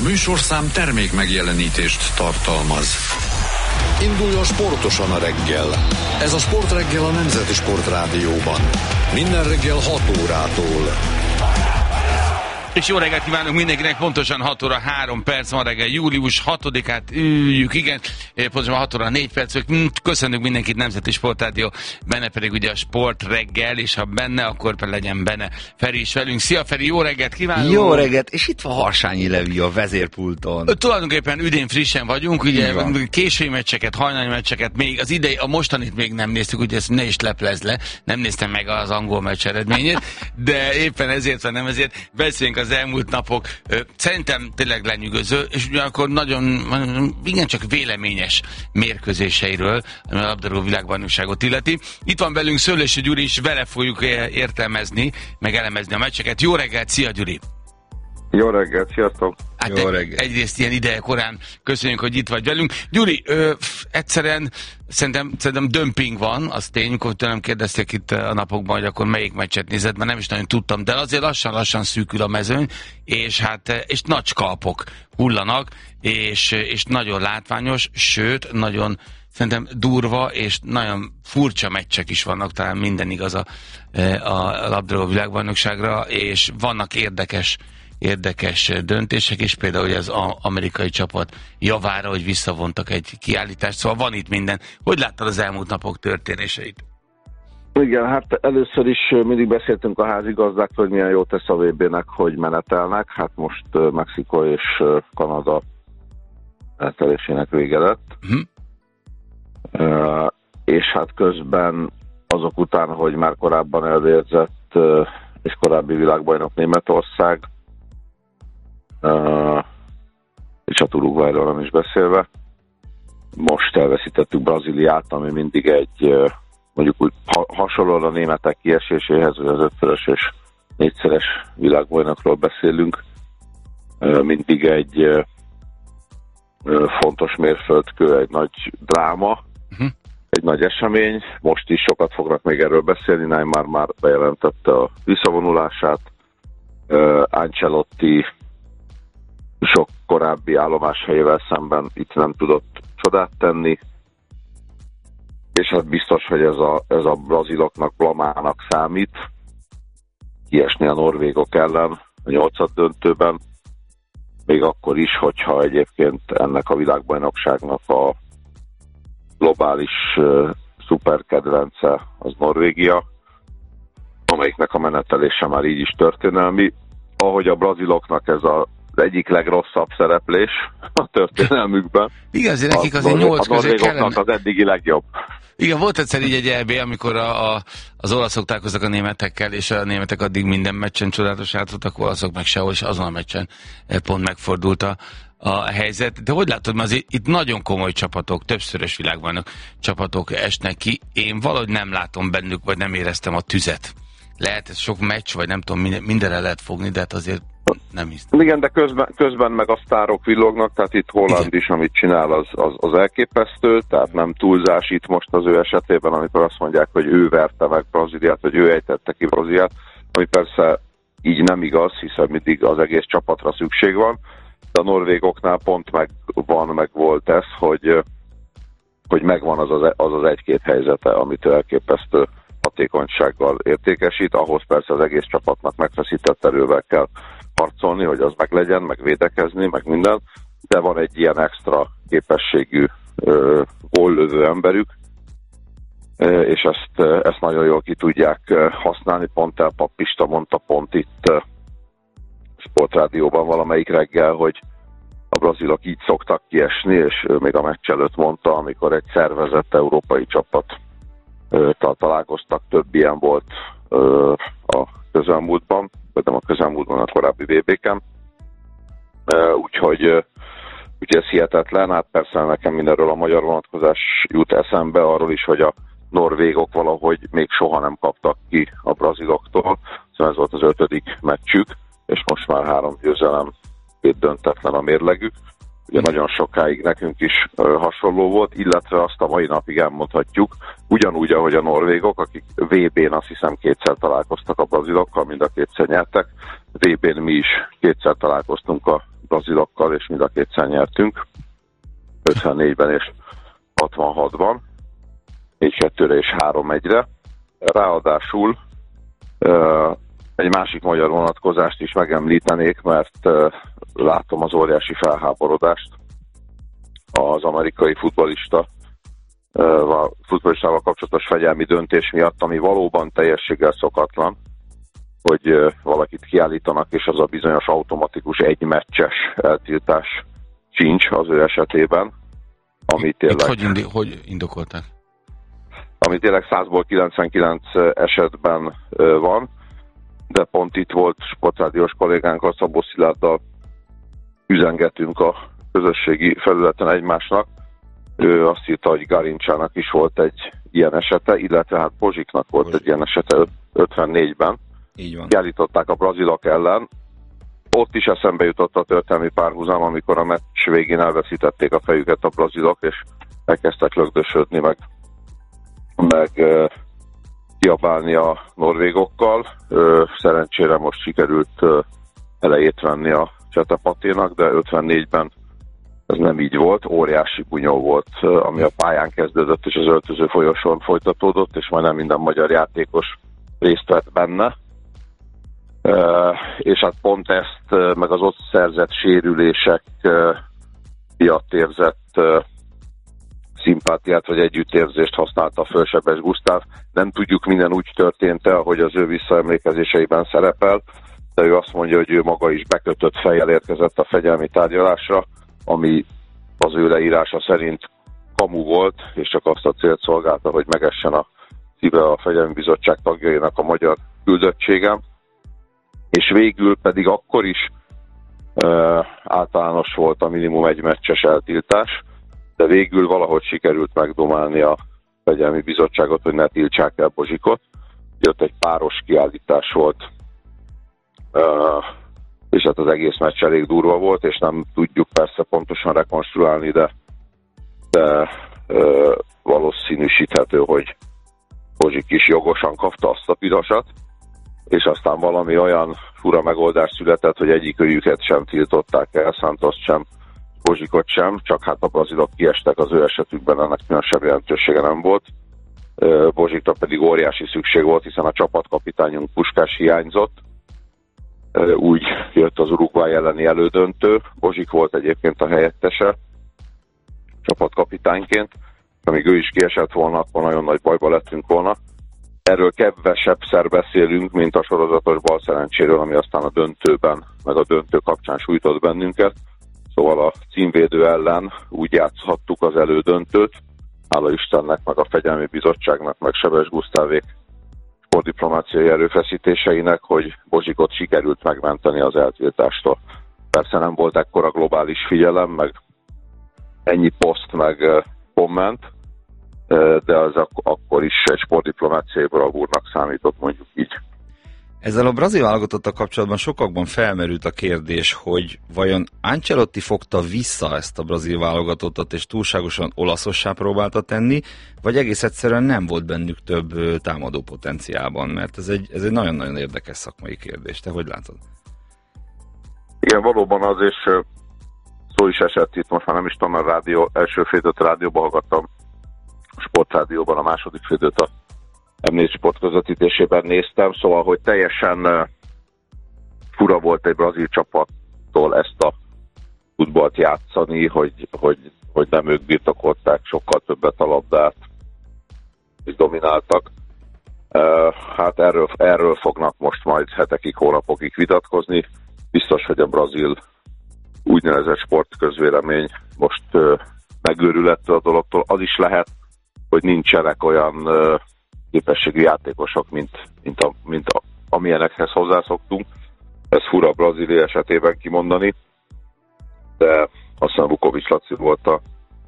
műsorszám termék megjelenítést tartalmaz. Induljon sportosan a reggel. Ez a Sportreggel a Nemzeti Sportrádióban. Minden reggel 6 órától. És jó reggelt kívánunk mindenkinek, pontosan 6 óra 3 perc van reggel, július 6-át üljük, igen, pontosan 6 óra 4 perc, köszönjük mindenkit, Nemzeti Sportrádió, benne pedig ugye a Sportreggel, és ha benne, akkor legyen benne Feri is velünk. Szia Feri, jó reggelt kívánunk! Jó reggelt, és itt van Harsányi Levi a vezérpulton. Tulajdonképpen üdén frissen vagyunk, ugye késői meccseket, hajnali meccseket, még az idei, a mostanit még nem néztük, ugye ezt ne is leplezd le, nem néztem meg az angol meccs eredményét, de éppen ezért, vagy nem ezért, beszéljünk az elmúlt napok. Szerintem tényleg lenyűgöző, és ugyanakkor igencsak véleményes mérkőzéseiről, ami a labdarúgó világbajnokságot illeti. Itt van velünk Szőlősi Gyuri is, vele fogjuk értelmezni, meg elemezni a meccseket. Jó reggelt, szia Gyuri! Jó reggelt, sziasztok! Hát jó reggelt. Egyrészt ilyen ideje korán köszönjük, hogy itt vagy velünk. Gyuri, egyszerűen szerintem dömping van, az tény, hogy nem kérdezték itt a napokban, hogy akkor melyik meccset nézed, mert nem is nagyon tudtam, de azért lassan szűkül a mezőny, és nagy skalpok hullanak, és nagyon látványos, sőt, nagyon szerintem durva, és nagyon furcsa meccsek is vannak, talán minden igaz a labdarúgó világbajnokságra, és vannak érdekes döntések, és például az amerikai csapat javára, hogy visszavontak egy kiállítást, szóval van itt minden. Hogy láttad az elmúlt napok történéseit? Igen, hát először is mindig beszéltünk a házigazdáktól, hogy milyen jót tesz a VB-nek, hogy menetelnek. Hát most Mexikó és Kanada menetelésének vége lett. És hát közben azok után, hogy már korábban elvérzett és korábbi világbajnok Németország, és a Uruguayról nem is beszélve, most elveszítettük Brazíliát, ami mindig egy, mondjuk úgy hasonlóan a németek kieséséhez, hogy az 5-szörös és 4-szeres világbajnokról beszélünk, mindig egy fontos mérföldkő, egy nagy dráma, egy nagy esemény. Most is sokat fognak még erről beszélni, Neymar már bejelentette a visszavonulását, Ancelotti sok korábbi állomáshelyével szemben itt nem tudott csodát tenni, és hát biztos, hogy ez a braziloknak blamának számít, kiesni a norvégok ellen a 8. döntőben, még akkor is, hogyha egyébként ennek a világbajnokságnak a globális szuperkedvence az Norvégia, amelyiknek a menetelése már így is történelmi, ahogy a braziloknak ez az egyik legrosszabb szereplés a történelmükben. Igen, azért nekik azért 8 közé kellene. Az eddigi legjobb. Igen, volt egyszer így egy EB, amikor az olaszok találkoztak a németekkel, és a németek addig minden meccsen csodálatos játszottak, olaszok meg sehol, és azon a meccsen pont megfordult a helyzet. De hogy látod, mert azért itt nagyon komoly csapatok, többszörös világbajnok csapatok esnek ki. Én valahogy nem látom bennük, vagy nem éreztem a tüzet. Lehet ez sok meccs, vagy nem tudom, mindenre lehet fogni, de hát azért nem hiszem. Igen, de közben meg a sztárok villognak, tehát itt Holland is, amit csinál, az elképesztő, tehát nem túlzás itt most az ő esetében, amikor azt mondják, hogy ő verte meg Brazíliát, vagy ő ejtette ki Brazíliát, ami persze így nem igaz, hiszen mindig az egész csapatra szükség van, de a norvégoknál pont meg volt ez, hogy megvan az egy-két helyzete, amit elképesztő hatékonysággal értékesít, ahhoz persze az egész csapatnak megfeszített erővel kell harcolni, hogy az meglegyen, meg védekezni, meg minden, de van egy ilyen extra képességű góllövő emberük, és ezt nagyon jól ki tudják használni. Pont Pista mondta pont itt Sportrádióban valamelyik reggel, hogy a brazilok így szoktak kiesni, és ő még a meccs előtt mondta, amikor egy szervezett európai csapat találkoztak, több ilyen volt a közelmúltban, vagy nem a közelmúltban, a korábbi VB-ken. Úgyhogy ez hihetetlen. Hát persze nekem mindenről a magyar vonatkozás jut eszembe, arról is, hogy a norvégok valahogy még soha nem kaptak ki a braziloktól. Szóval ez volt az 5. meccsük, és most már 3 győzelem, 2 döntetlen a mérlegük. Ugye nagyon sokáig nekünk is hasonló volt, illetve azt a mai napig elmondhatjuk, ugyanúgy, ahogy a norvégok, akik VB-n azt hiszem 2-szer találkoztak a brazilokkal, mind a 2-szer nyertek, VB-n mi is 2-szer találkoztunk a brazilokkal, és mind a kétszer nyertünk. 54-ben és 66-ban. 4-2-re és 3-1-re. Ráadásul egy másik magyar vonatkozást is megemlítenék, mert látom az óriási felháborodást az amerikai futballistával kapcsolatos fegyelmi döntés miatt, ami valóban teljességgel szokatlan, hogy valakit kiállítanak, és az a bizonyos automatikus egymeccses eltiltás sincs az ő esetében, ami tényleg... Hogy indokolták? Ami tényleg 100-ból 99 esetben van, de pont itt volt sportrádiós kollégánkkal, Szabó Szilárddal üzengetünk a közösségi felületen egymásnak. Ő azt írta, hogy Garincsának is volt egy ilyen esete, illetve hát Bozsiknak volt egy ilyen esete 54-ben. Így van. Kiállították a brazilok ellen. Ott is eszembe jutott a történelmi párhuzam, amikor a meccs végén elveszítették a fejüket a brazilok, és elkezdtek lögdösödni, meg kiabálni a norvégokkal. Szerencsére most sikerült elejét venni a csetepaténak, de 54-ben ez nem így volt. Óriási bunyó volt, ami a pályán kezdődött, és az öltöző folyosón folytatódott, és majdnem minden magyar játékos részt vett benne. És hát pont ezt, meg az ott szerzett sérülések miatt érzett szimpátiát vagy együttérzést használta föl Sebes Gusztáv. Nem tudjuk, minden úgy történt el, hogy az ő visszaemlékezéseiben szerepel, de ő azt mondja, hogy ő maga is bekötött fejjel érkezett a fegyelmi tárgyalásra, ami az ő leírása szerint kamu volt, és csak azt a célt szolgálta, hogy megessen a szíve a Fegyelmi Bizottság tagjainak a magyar küldöttségem. És végül pedig akkor is általános volt a minimum egy meccses eltiltás, de végül valahogy sikerült megdomálni a Fegyelmi Bizottságot, hogy ne tiltsák el Bozsikot. Jött egy páros kiállítás volt, és hát az egész meccs elég durva volt, és nem tudjuk persze pontosan rekonstruálni, de valószínűsíthető, hogy Bozsik is jogosan kapta azt a pirosat, és aztán valami olyan fura megoldás született, hogy egyikőjüket sem tiltották el, Santos sem, Bozsikot sem, csak hát a brazilok kiestek, az ő esetükben ennek különösebb jelentősége nem volt. Bozsikra pedig óriási szükség volt, hiszen a csapatkapitányunk Puskás hiányzott. Úgy jött az Uruguay elleni elődöntő. Bozsik volt egyébként a helyettese csapatkapitányként. Amíg ő is kiesett volna, akkor nagyon nagy bajba lettünk volna. Erről kevesebbszer beszélünk, mint a sorozatos balszerencséről, ami aztán a döntőben, meg a döntő kapcsán sújtott bennünket. Szóval a címvédő ellen úgy játszhattuk az elődöntőt, hála Istennek, meg a Fegyelmi Bizottságnak, meg Sebes Gusztávék sportdiplomáciai erőfeszítéseinek, hogy Bozsikot sikerült megmenteni az eltiltástól. Persze nem volt ekkora globális figyelem, meg ennyi poszt, meg komment, de az akkor is egy sportdiplomáciai bravúrnak számított, mondjuk így. Ezzel a brazil válogatottal kapcsolatban sokakban felmerült a kérdés, hogy vajon Ancelotti fogta vissza ezt a brazil válogatottat, és túlságosan olaszossá próbálta tenni, vagy egész egyszerűen nem volt bennük több támadó potenciálban, mert ez egy nagyon-nagyon érdekes szakmai kérdés. Te hogy látod? Igen, valóban az, és szó is esett itt, most már nem is tudom, a rádió, első félidőt rádióban hallgattam, a Sportrádióban a második félidőt a M4 Sport közvetítésében néztem, szóval, hogy teljesen fura volt egy brazil csapattól ezt a futballt játszani, hogy nem ők birtokolták sokkal többet a labdát, és domináltak. Hát erről fognak most majd hetekig, hónapokig vitatkozni. Biztos, hogy a brazil úgynevezett sportközvélemény most megőrül ettől a dologtól. Az is lehet, hogy nincsenek olyan képességű játékosok, mint amilyenekhez hozzászoktunk. Ez fura Brazília esetében kimondani, de aztán Vukovics Laci volt a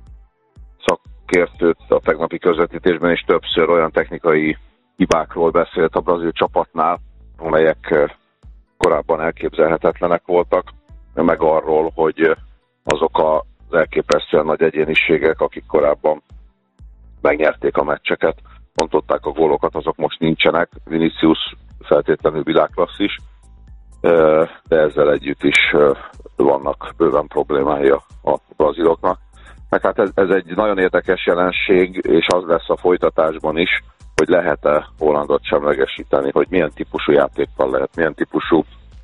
szakértő a tegnapi közvetítésben, és többször olyan technikai hibákról beszélt a brazil csapatnál, amelyek korábban elképzelhetetlenek voltak, meg arról, hogy azok az elképesztően nagy egyéniségek, akik korábban megnyerték a meccseket, pontották a gólokat, azok most nincsenek. Vinicius feltétlenül világklasszis, de ezzel együtt is vannak bőven problémái a braziloknak. Meg hát ez egy nagyon érdekes jelenség, és az lesz a folytatásban is, hogy lehet-e Hollandot semlegesíteni, hogy milyen típusú játékkal lehet, milyen típusú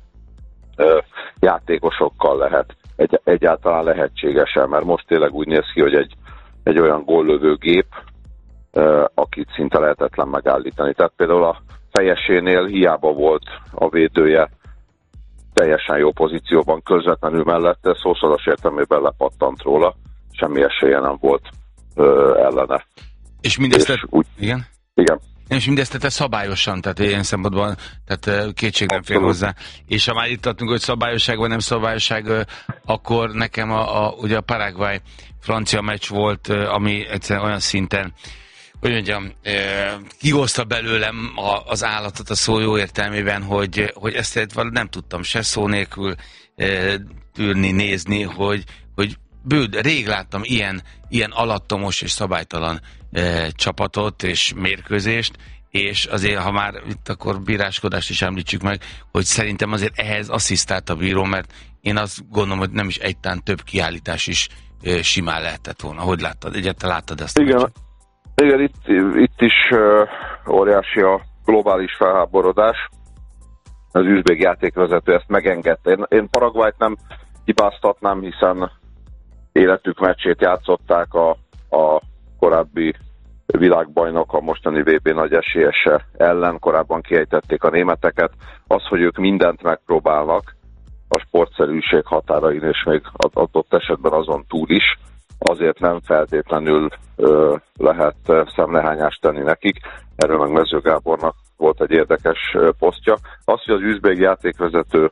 játékosokkal lehet. Egyáltalán lehetséges-e, mert most tényleg úgy néz ki, hogy egy olyan góllövő gép, akit szinte lehetetlen megállítani. Tehát például a fejesénél hiába volt a védője teljesen jó pozícióban, közvetlenül mellette, szószoros értelmében lepattant róla, semmi esélye nem volt ellene. És mindezt igen? Igen. És mindezt te szabályosan, tehát ilyen szempontból, tehát kétség nem fér hozzá. És ha már itt adtunk, hogy szabályosság vagy nem szabályosság, akkor nekem ugye a Paraguay francia meccs volt, ami egyszerűen olyan szinten, hogy mondjam, kihozta belőlem az állatot a szó jó értelmében, hogy ezt nem tudtam se szó nélkül tűrni, nézni, hogy rég láttam ilyen alattomos és szabálytalan csapatot és mérkőzést, és azért, ha már itt akkor bíráskodást is említsük meg, hogy szerintem azért ehhez asszisztált a bíró, mert én azt gondolom, hogy nem is egytán több kiállítás is simán lehetett volna. Hogy láttad? Egyáltalán láttad ezt? Igen, itt is óriási a globális felháborodás. Az üzbég játékvezető ezt megengedte. Én Paraguayt nem hibáztatnám, hiszen életük meccsét játszották a korábbi világbajnok, a mostani VB nagy esélyese ellen, korábban kiejtették a németeket. Az, hogy ők mindent megpróbálnak a sportszerűség határain, és még adott esetben azon túl is, azért nem feltétlenül lehet szemrehányást tenni nekik. Erről meg Mező Gábornak volt egy érdekes posztja. Az, hogy az üzbég játékvezető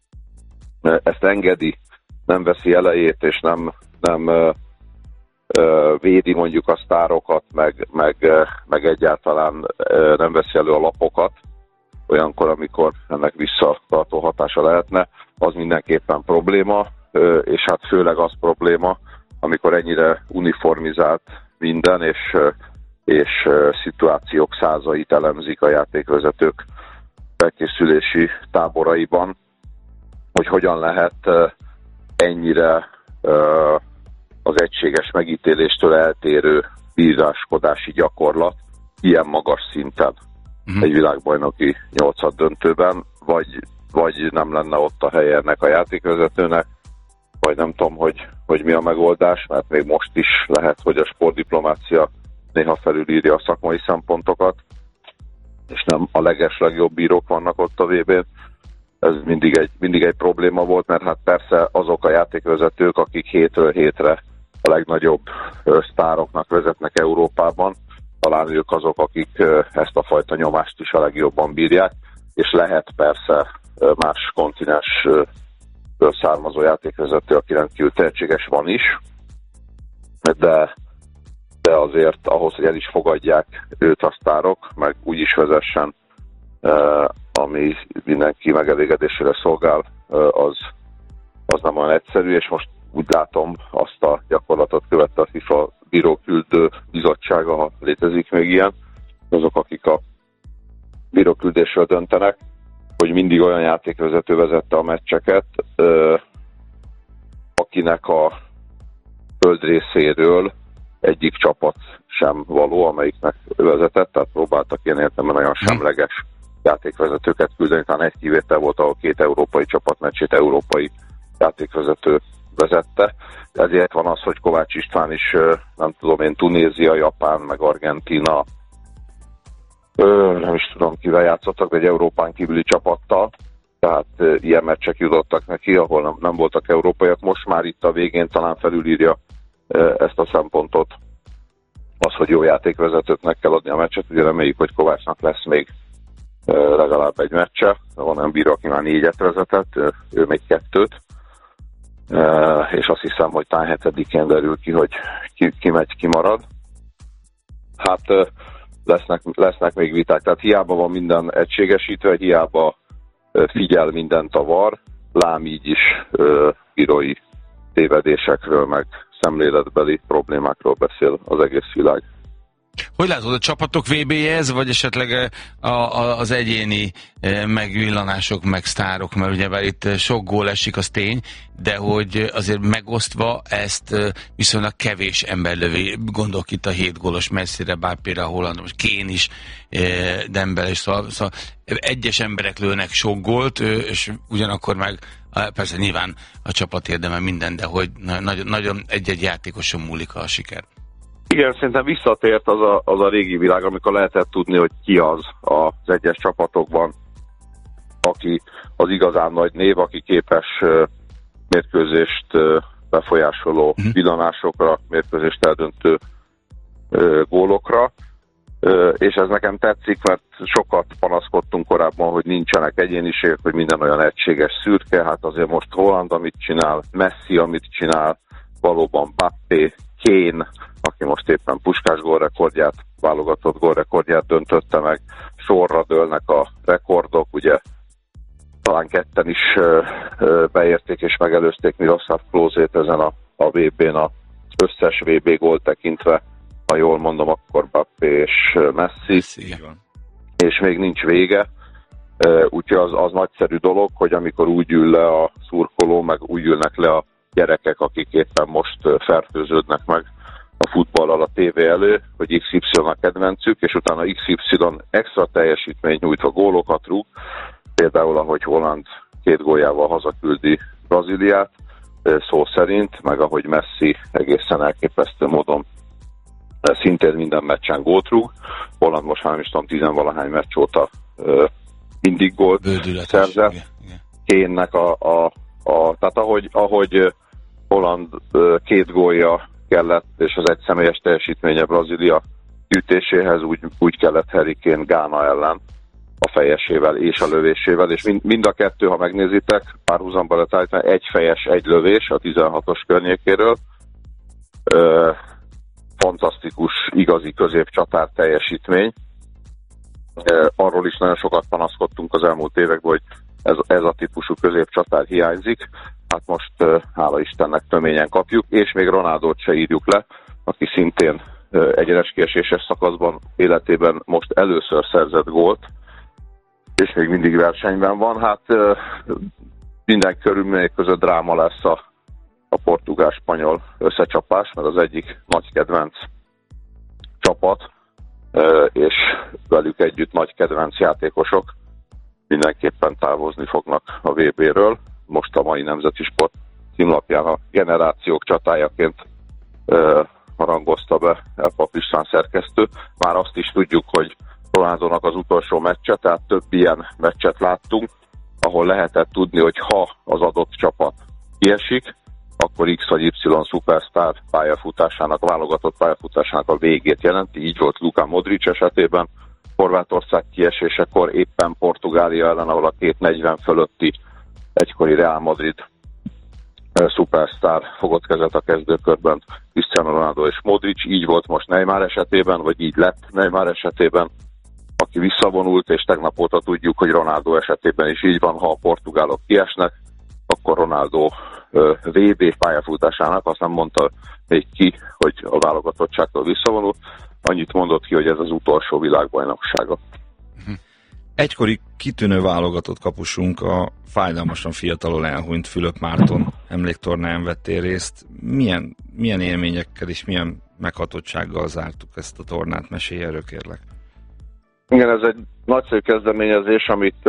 ezt engedi, nem veszi elejét, és nem védi mondjuk a sztárokat, meg egyáltalán nem veszi elő a lapokat, olyankor, amikor ennek visszatartó hatása lehetne, az mindenképpen probléma, és hát főleg az probléma, amikor ennyire uniformizált minden, és szituációk százait elemzik a játékvezetők felkészülési táboraiban, hogy hogyan lehet ennyire az egységes megítéléstől eltérő bíráskodási gyakorlat ilyen magas szinten egy világbajnoki 8-ad döntőben, vagy nem lenne ott a helye ennek a játékvezetőnek, vagy nem tudom, hogy mi a megoldás, mert még most is lehet, hogy a sportdiplomácia néha felülírja a szakmai szempontokat, és nem a legeslegjobb bírók vannak ott a VB-n. Ez mindig egy probléma volt, mert hát persze azok a játékvezetők, akik hétről hétre a legnagyobb sztároknak vezetnek Európában, talán ők azok, akik ezt a fajta nyomást is a legjobban bírják, és lehet persze más kontinensből származó játékvezető, aki rendkívül tehetséges, van is, de azért ahhoz, hogy el is fogadják őt a sztárok, meg úgy is vezessen, ami mindenki megelégedésére szolgál, az nem olyan egyszerű, és most úgy látom, azt a gyakorlatot követte a FIFA bíróküldő bizottsága, ha létezik még ilyen, azok, akik a bíróküldésről döntenek, hogy mindig olyan játékvezető vezette a meccseket, akinek a földrészéről egyik csapat sem való, amelyiknek vezetett, tehát próbáltak ilyen értelemben nagyon semleges játékvezetőket küldeni, talán egy kivétel volt, ahol 2 európai csapatmeccsét európai játékvezető vezette. Ezért van az, hogy Kovács István is, nem tudom én, Tunézia, Japán, meg Argentína, nem is tudom kivel játszottak, de egy Európán kívüli csapattal, tehát ilyen meccsek jutottak neki, ahol nem voltak európaiak. Most már itt a végén talán felülírja ezt a szempontot, az, hogy jó játékvezetőknek kell adni a meccset. Ugye reméljük, hogy Kovácsnak lesz még legalább egy meccse. Van olyan bíró, aki már 4-et vezetett, ő még 2-t. És azt hiszem, hogy talán 7-én derül ki, hogy ki megy, ki marad. Hát lesznek még viták, tehát hiába van minden egységesítve, hiába figyel mindent a VAR, lám így is bírói tévedésekről, meg szemléletbeli problémákról beszél az egész világ. Hogy látod, a csapatok VB-je ez, vagy esetleg az egyéni megvillanások, meg sztárok, mert ugye itt sok gól esik, az tény, de hogy azért megosztva ezt viszonylag kevés ember lövi. Gondolok itt a 7 gólos Messire, Mbappére, Haalandra, most Kane is, Dembele is, szóval egyes emberek lőnek sok gólt, és ugyanakkor meg persze nyilván a csapat érdemel minden, de hogy nagyon egy-egy játékoson múlik a siker. Igen, szerintem visszatért az a régi világ, amikor lehetett tudni, hogy ki az egyes csapatokban, aki az igazán nagy név, aki képes mérkőzést befolyásoló villanásokra, mérkőzést eldöntő gólokra. És ez nekem tetszik, mert sokat panaszkodtunk korábban, hogy nincsenek egyéniségek, hogy minden olyan egységes szürke. Hát azért most Haaland, amit csinál, Messi, amit csinál, valóban Mbappé, Kane, aki most éppen Puskás gólrekordját, válogatott gólrekordját döntötte meg, sorra dőlnek a rekordok, ugye talán ketten is beérték és megelőzték Miroslav Klózét ezen a VB-n, az összes VB gól tekintve, ha jól mondom, akkor Mbappé és Messi, és még nincs vége, úgyhogy az nagyszerű dolog, hogy amikor úgy ül le a szurkoló, meg úgy ülnek le a gyerekek, akik éppen most fertőződnek meg a futballal a tévé elő, hogy XY a kedvencük, és utána XY extra teljesítmény nyújtva gólokat rúg, például ahogy Haaland 2 góljával hazaküldi Brazíliát, szó szerint, meg ahogy Messi egészen elképesztő módon szintén minden meccsen gólt rúg. Haaland most már nem is tudom, 10-valahány meccs óta mindig gólt szerzett. Kane-nek tehát ahogy Haaland 2 gólja kellett, és az egyszemélyes teljesítménye Brazília ütéséhez, úgy kellett Harry Kane Gána ellen a fejesével és a lövésével, és mind a kettő, ha megnézitek, párhuzamba lett állítani, egy fejes, egy lövés a 16-os környékéről. Fantasztikus, igazi középcsatár teljesítmény. Arról is nagyon sokat panaszkodtunk az elmúlt években, hogy ez a típusú középcsatár hiányzik. Hát most hála Istennek töményen kapjuk, és még Ronaldót se írjuk le, aki szintén egyenes kieséses szakaszban életében most először szerzett gólt, és még mindig versenyben van. Hát minden körülmények között dráma lesz a portugál-spanyol összecsapás, mert az egyik nagy kedvenc csapat, és velük együtt nagy kedvenc játékosok mindenképpen távozni fognak a VB-ről. Most a mai Nemzeti Sport címlapján a generációk csatájaként harangozta be Elpap István szerkesztő. Már azt is tudjuk, hogy Ronaldónak az utolsó meccse, tehát több ilyen meccset láttunk, ahol lehetett tudni, hogy ha az adott csapat kiesik, akkor X vagy Y szupersztár pályafutásának, válogatott pályafutásának a végét jelenti. Így volt Luka Modric esetében, Horvátország kiesésekor éppen Portugália ellen, ahol a 240 fölötti egykori Real Madrid szupersztár fogott kezet a kezdőkörben, Cristiano Ronaldo és Modric. Így volt most Neymar esetében, vagy így lett Neymar esetében, aki visszavonult, és tegnap óta tudjuk, hogy Ronaldo esetében is így van, ha a portugálok kiesnek, akkor Ronaldo VB pályafutásának, azt nem mondta még ki, hogy a válogatottságtól visszavonul, annyit mondott ki, hogy ez az utolsó világbajnoksága. Egykori kitűnő válogatott kapusunk, a fájdalmasan fiatalon elhunyt Fülöp Márton emléktornáján vettél részt. Milyen élményekkel és milyen meghatottsággal zártuk ezt a tornát? Mesélj erről, kérlek. Igen, ez egy nagyszerű kezdeményezés, amit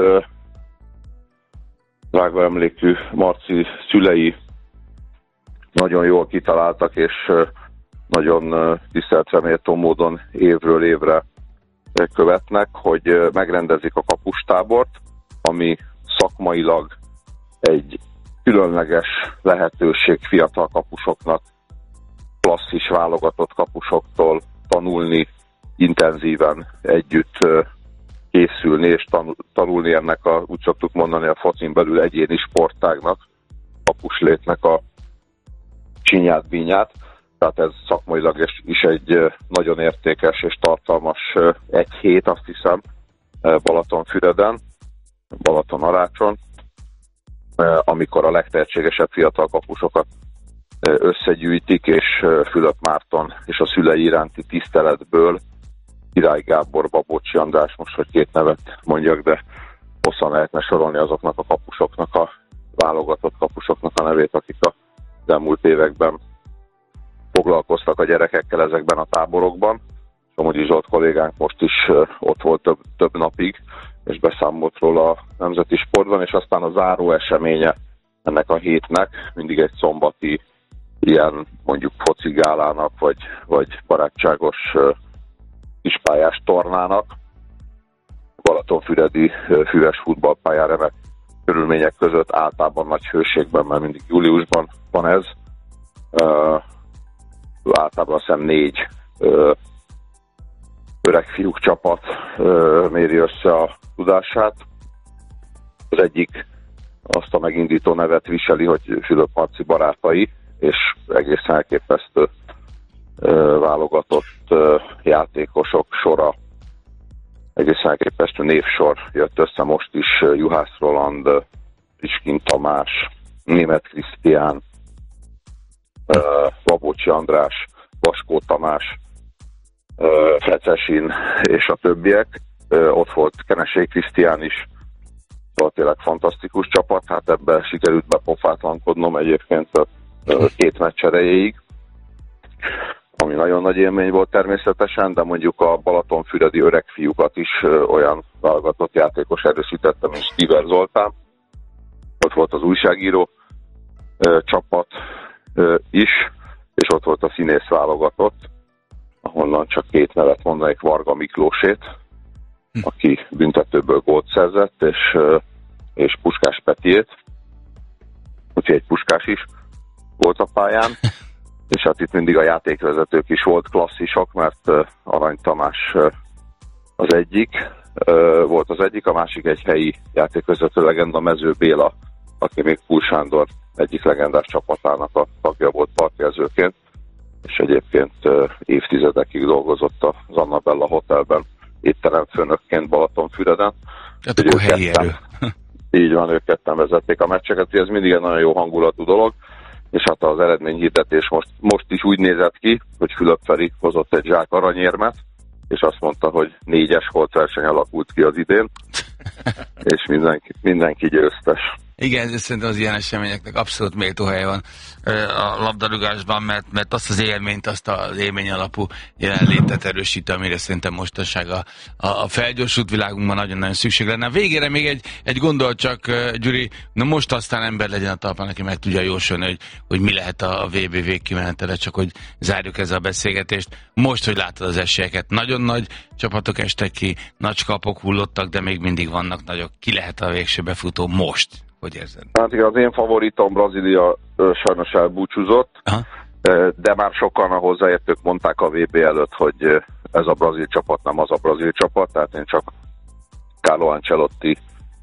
drága emlékű Marci szülei nagyon jól kitaláltak, és nagyon tiszteletre méltó módon évről évre követnek, hogy megrendezik a kapustábort, ami szakmailag egy különleges lehetőség fiatal kapusoknak, klasszis válogatott kapusoktól tanulni, intenzíven együtt készülni, és tanulni ennek úgy szoktuk mondani a focin belül egyéni sportágnak, kapuslétnek a csinyát, bínyát. Tehát ez szakmailag is egy nagyon értékes és tartalmas egy hét, azt hiszem, Balatonfüreden, Balaton-Arácson, amikor a legtehetségesebb fiatal kapusokat összegyűjtik, és Fülöp Márton és a szülei iránti tiszteletből Király Gábor, Babocsi András, most hogy két nevet mondjak, de hosszan lehetne sorolni azoknak a kapusoknak, a válogatott kapusoknak a nevét, akik az elmúlt években foglalkoztak a gyerekekkel ezekben a táborokban. Somogyi Zsolt kollégánk most is ott volt több napig, és beszámolt róla a Nemzeti Sportban, és aztán a záró eseménye ennek a hétnek mindig egy szombati ilyen mondjuk focigálának, vagy barátságos kispályás tornának. Balatonfüredi füves futballpályán remek körülmények között, általában nagy hőségben, mert mindig júliusban van ez. Általában azt hiszem 4 öreg fiúk csapat méri össze a tudását. Az egyik azt a megindító nevet viseli, hogy Fülöp Marci barátai, és egészen elképesztő válogatott játékosok sora, egészen elképesztő névsor jött össze most is. Juhász Roland, Piskin Tamás, Németh Krisztián, Babocsi András, Vaskó Tamás, Fecesin és a többiek. Ott volt Kenesei Krisztián is, szóval tényleg fantasztikus csapat, hát ebben sikerült bepofátlankodnom egyébként 2 meccs erejéig, ami nagyon nagy élmény volt természetesen, de mondjuk a balatonfüredi öreg fiúkat is olyan válogatott játékos erősítettem, mint Stiver Zoltán. Ott volt az újságíró csapat is, és ott volt a színész válogatott, ahonnan csak 2 nevet mondanék, Varga Miklósét, aki büntetőből gólt szerzett, és Puskás Petiét, úgyhogy egy Puskás is volt a pályán, és hát itt mindig a játékvezetők is volt klasszisok, mert Arany Tamás az egyik, volt az egyik, a másik egy helyi játékvezető legenda, Mező Béla, aki még Pul Sándor egyik legendás csapatának a tagja volt partjelzőként, és egyébként évtizedekig dolgozott az Annabella Hotelben étteremfőnökként Balatonfüreden. Hát akkor helyi erő. Így van, ők ketten vezették a meccseket, ez mindig egy nagyon jó hangulatú dolog, és hát az eredményhirdetés most is úgy nézett ki, hogy Fülöp Feri hozott egy zsák aranyérmet, és azt mondta, hogy 4-es holtverseny alakult ki az idén, és mindenki győztes. Igen, szerintem az ilyen eseményeknek abszolút méltó hely van a labdarúgásban, mert azt az élményt, azt az élmény alapú jelenlétet erősít, amire szerintem mostanság a felgyorsult világunkban nagyon-nagyon szükség lenne. A végére még egy gondolat csak, Gyuri, na most aztán ember legyen a talpán, aki meg tudja jósolni, hogy mi lehet a VB végkimenetele, csak hogy zárjuk ezzel a beszélgetést. Most, hogy látod az esélyeket, nagyon nagy csapatok estek ki, nagy kapok hullottak, de még mindig vannak nagyok. Ki lehet a végső befutó most? Hogy érzed? Hát igen, az én favoritom Brazília sajnos elbúcsúzott, de már sokan a hozzáértők mondták a VB előtt, hogy ez a brazil csapat nem az a brazil csapat, tehát én csak Carlo Ancelotti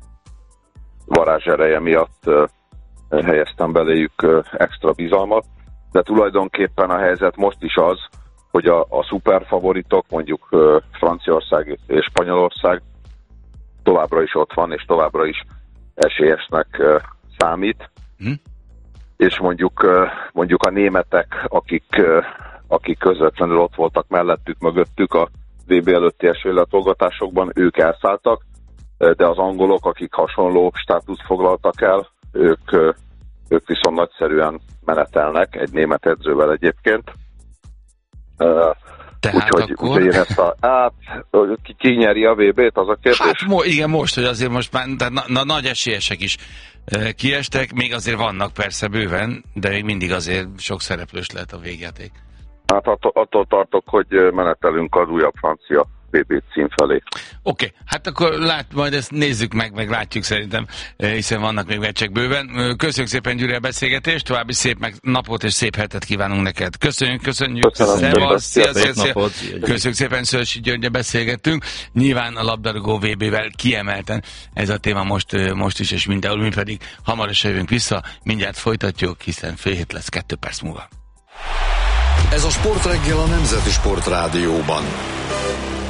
varázsereje miatt helyeztem beléjük extra bizalmat, de tulajdonképpen a helyzet most is az, hogy a szuperfavoritok, mondjuk Franciaország és Spanyolország továbbra is ott van, és továbbra is esélyesnek számít, és mondjuk a németek, akik közvetlenül ott voltak mellettük, mögöttük a VB előtti esélyletolgatásokban, ők elszálltak, de az angolok, akik hasonló státuszt foglaltak el, ők viszont nagyszerűen menetelnek, egy német edzővel egyébként. Úgyhogy én ezt ki nyeri a VB-t, az a kérdés? Hát igen, most, hogy azért most már nagy esélyesek is kiestek, még azért vannak persze bőven, de még mindig azért sok szereplős lehet a végjáték. Hát attól tartok, hogy menetelünk az újabb francia VB cím felé. Oké, hát akkor majd ezt nézzük meg látjuk szerintem, hiszen vannak még meccsek bőven. Köszönjük szépen, Gyuri, a beszélgetést, további szép napot és szép hetet kívánunk neked. Köszönjük. Szia. Köszönjük szépen, Szörsi Györggyel beszélgettünk. Nyilván a labdarúgó VB-vel kiemelten ez a téma most is, és mindenhol, mi pedig hamarosan jövünk vissza, mindjárt folytatjuk, hiszen fél hét lesz 2 perc múlva. Ez a Sportreggel a Nemzeti Sportrádióban.